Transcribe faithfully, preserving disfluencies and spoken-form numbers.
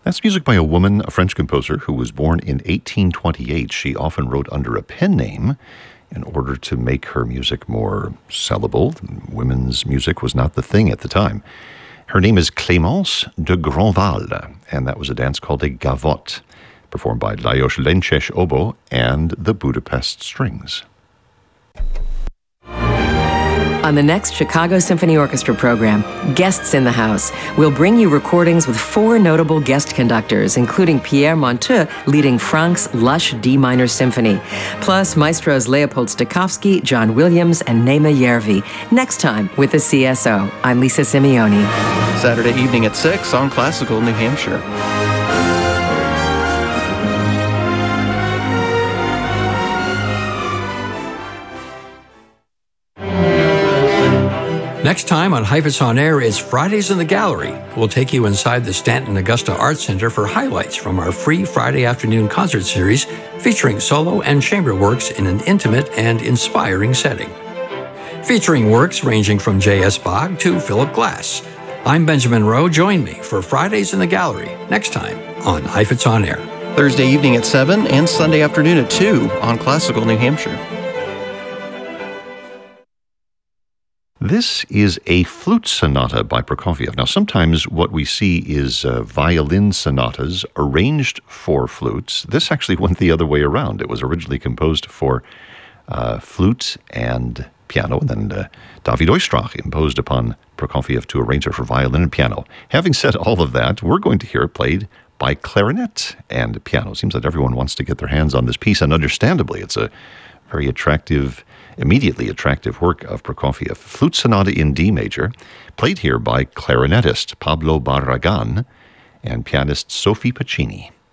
That's music by a woman, a French composer, who was born in eighteen twenty-eight. She often wrote under a pen name in order to make her music more sellable. Women's music was not the thing at the time. Her name is Clémence de Grandval, and that was a dance called a gavotte, performed by Lajos Lences oboe and the Budapest Strings. On the next Chicago Symphony Orchestra program, Guests in the House, we'll bring you recordings with four notable guest conductors, including Pierre Monteux leading Franck's lush D minor symphony, plus maestros Leopold Stokowski, John Williams, and Naima Järvi. Next time with the C S O. I'm Lisa Simeoni. Saturday evening at six on Classical New Hampshire. Next time on Heifetz On Air is Fridays in the Gallery. We'll take you inside the Stanton Augusta Arts Center for highlights from our free Friday afternoon concert series featuring solo and chamber works in an intimate and inspiring setting. Featuring works ranging from J S. Bach to Philip Glass. I'm Benjamin Rowe. Join me for Fridays in the Gallery next time on Heifetz On Air. Thursday evening at seven and Sunday afternoon at two on Classical New Hampshire. This is a flute sonata by Prokofiev. Now, sometimes what we see is uh, violin sonatas arranged for flutes. This actually went the other way around. It was originally composed for uh, flute and piano, and then uh, David Oistrakh imposed upon Prokofiev to arrange it for violin and piano. Having said all of that, we're going to hear it played by clarinet and piano. It seems that everyone wants to get their hands on this piece, and understandably, it's a very attractive immediately attractive work of Prokofiev. Flute Sonata in D major, played here by clarinetist Pablo Barragan and pianist Sophie Pacini.